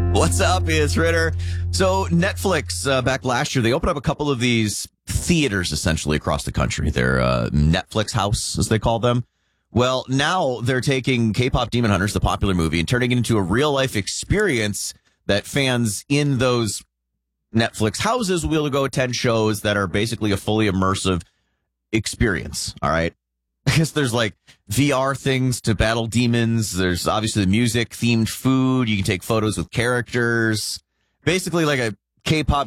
What's up? It's Ritter. So Netflix, back last year, they opened up a couple of these theaters essentially across the country. They're Netflix House, as they call them. Well, now they're taking K-pop Demon Hunters, the popular movie, and turning it into a real-life experience that fans in those Netflix houses will be able to go attend shows that are basically a fully immersive experience. All right. I guess there's like VR things to battle demons. There's obviously the music, themed food. You can take photos with characters. Basically like a K-pop